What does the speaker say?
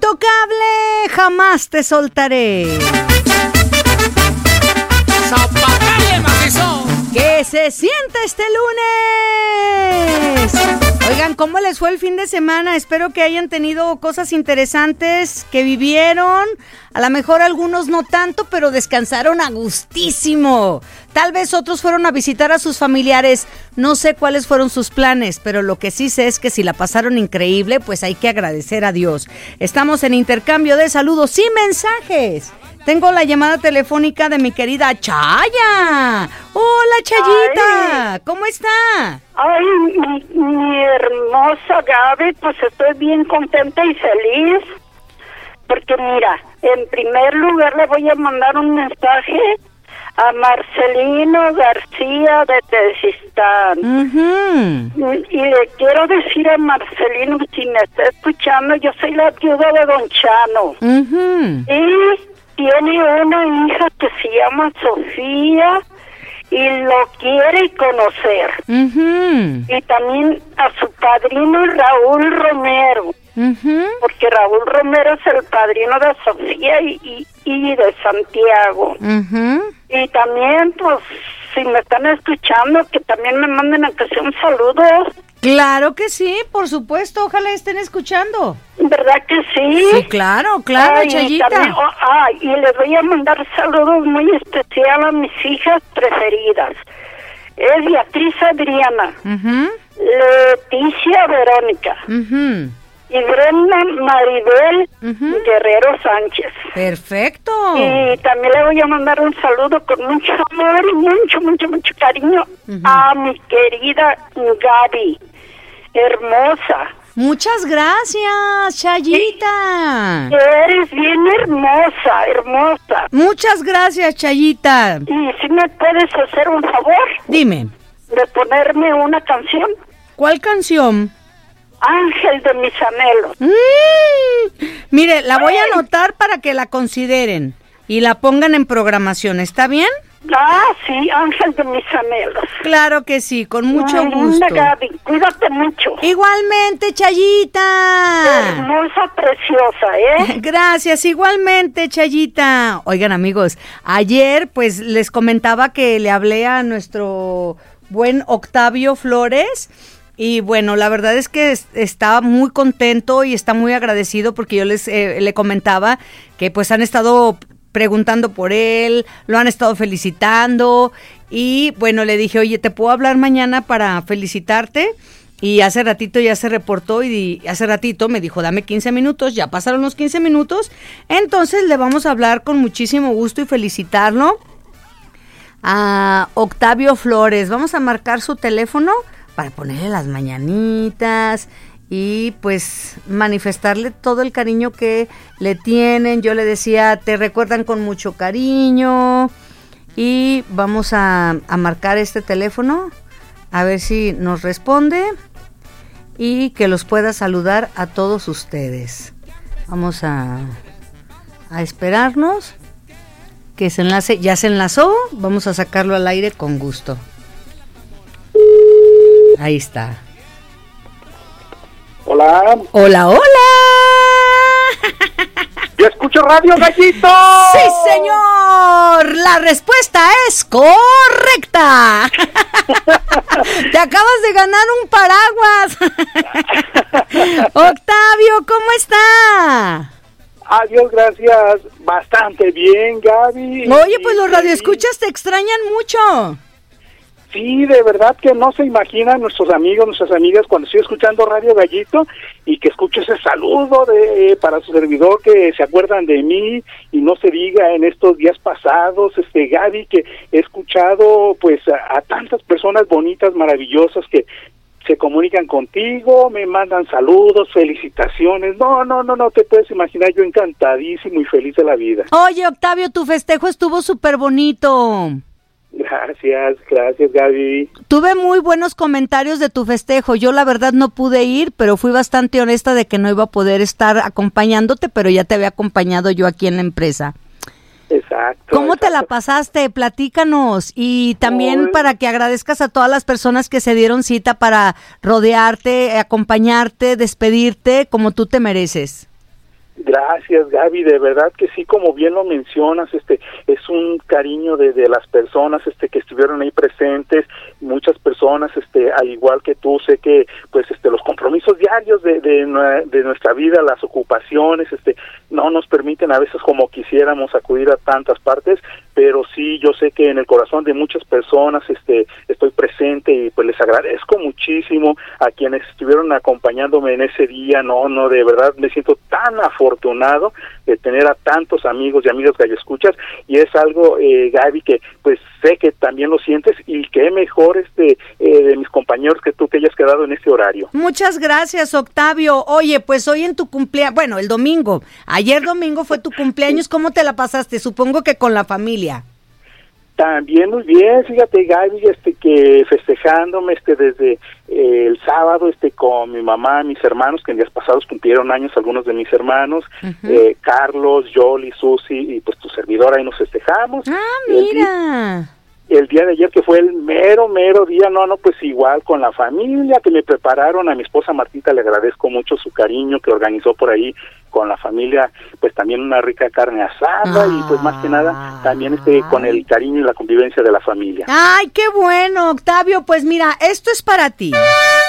Intocable, jamás te soltaré. ¡Que se sienta este lunes! Oigan, ¿cómo les fue el fin de semana? Espero que hayan tenido cosas interesantes que vivieron. A lo mejor algunos no tanto, pero descansaron a gustísimo. Tal vez otros fueron a visitar a sus familiares. No sé cuáles fueron sus planes, pero lo que sí sé es que si la pasaron increíble, pues hay que agradecer a Dios. Estamos en intercambio de saludos y mensajes. Tengo la llamada telefónica de mi querida Chaya. Hola, Chayita. Ay. ¿Cómo está? Ay, mi hermosa Gaby, pues estoy bien contenta y feliz. Porque mira, en primer lugar le voy a mandar un mensaje a Marcelino García de Tezistán. Y le quiero decir a Marcelino, si me está escuchando, yo soy la viuda de Don Chano. Y tiene una hija que se llama Sofía y lo quiere conocer. Y también a su padrino Raúl Romero. Porque Raúl Romero es el padrino de Sofía y de Santiago. Y también, pues, si me están escuchando, que también me manden aunque sea un saludo. Claro que sí, por supuesto, ojalá estén escuchando. ¿Verdad que sí? Sí, claro, Chayita. Y les voy a mandar saludos muy especiales a mis hijas preferidas. Es Beatriz Adriana, Leticia Verónica, y Brenda Maribel Guerrero Sánchez. Perfecto. Y también le voy a mandar un saludo con mucho amor y mucho cariño a mi querida Gaby, hermosa. Muchas gracias, Chayita. Eres bien hermosa. Muchas gracias, Chayita. ¿Y si me puedes hacer un favor? Dime. De ponerme una canción. ¿Cuál canción? Ángel de mis anhelos. Mire, la voy a anotar para que la consideren y la pongan en programación, ¿está bien? Sí, Ángel de mis anhelos. Claro que sí, con mucho gusto. Gaby, cuídate mucho. Igualmente, Chayita. Hermosa, preciosa, ¿eh? Gracias, igualmente, Chayita. Oigan, amigos, ayer pues les comentaba que le hablé a nuestro buen Octavio Flores. Y bueno, la verdad es que está muy contento y está muy agradecido porque yo le comentaba que pues han estado preguntando por él, lo han estado felicitando y bueno, le dije, oye, ¿te puedo hablar mañana para felicitarte? Y hace ratito ya se reportó y hace ratito me dijo, dame 15 minutos, ya pasaron los 15 minutos, entonces le vamos a hablar con muchísimo gusto y felicitarlo a Octavio Flores. Vamos a marcar su teléfono para ponerle las mañanitas y pues manifestarle todo el cariño que le tienen. Yo le decía, te recuerdan con mucho cariño y vamos a marcar este teléfono a ver si nos responde y que los pueda saludar a todos ustedes. Vamos a esperarnos que se enlace. Ya se enlazó, vamos a sacarlo al aire con gusto. Ahí está. Hola. Hola. Yo escucho Radio Gallito. Sí, señor. La respuesta es correcta. Te acabas de ganar un paraguas. Octavio, ¿cómo está? Adiós, gracias. Bastante bien, Gaby. Oye, pues los radioescuchas te extrañan mucho. Sí, de verdad que no se imaginan nuestros amigos, nuestras amigas cuando estoy escuchando Radio Gallito y que escucho ese saludo para su servidor, que se acuerdan de mí y no se diga en estos días pasados, Gaby, que he escuchado pues a tantas personas bonitas, maravillosas que se comunican contigo, me mandan saludos, felicitaciones. No te puedes imaginar, yo encantadísimo y feliz de la vida. Oye, Octavio, tu festejo estuvo súper bonito. Gracias, Gaby. Tuve muy buenos comentarios de tu festejo. Yo la verdad no pude ir, pero fui bastante honesta de que no iba a poder estar acompañándote, pero ya te había acompañado yo aquí en la empresa. Exacto. ¿Cómo te la pasaste? Platícanos. Y también para que agradezcas a todas las personas que se dieron cita para rodearte, acompañarte, despedirte como tú te mereces. Gracias, Gaby, de verdad que sí, como bien lo mencionas, es un cariño de las personas que estuvieron ahí presentes, muchas personas, al igual que tú, sé que pues los compromisos diarios de nuestra vida, las ocupaciones, no nos permiten a veces como quisiéramos acudir a tantas partes, pero sí, yo sé que en el corazón de muchas personas estoy presente y pues les agradezco muchísimo a quienes estuvieron acompañándome en ese día, no, de verdad me siento tan afortunado de tener a tantos amigos y amigas galloescuchas, y es algo, Gaby, que pues sé que también lo sientes, y que mejor de mis compañeros que tú que hayas quedado en este horario. Muchas gracias, Octavio. Oye, pues hoy en tu cumpleaños, bueno, el domingo, ayer domingo fue tu cumpleaños, ¿cómo te la pasaste? Supongo que con la familia. También muy bien, fíjate, Gaby, que festejándome desde el sábado con mi mamá, mis hermanos, que en días pasados cumplieron años algunos de mis hermanos, Carlos, Yoli, Susi y pues tu servidora, ahí nos festejamos. Ah, mira. El día de ayer, que fue el mero día, pues igual con la familia que me prepararon, a mi esposa Martita le agradezco mucho su cariño que organizó por ahí con la familia, pues también una rica carne asada y pues más que nada también con el cariño y la convivencia de la familia. Ay, qué bueno, Octavio, pues mira, esto es para ti.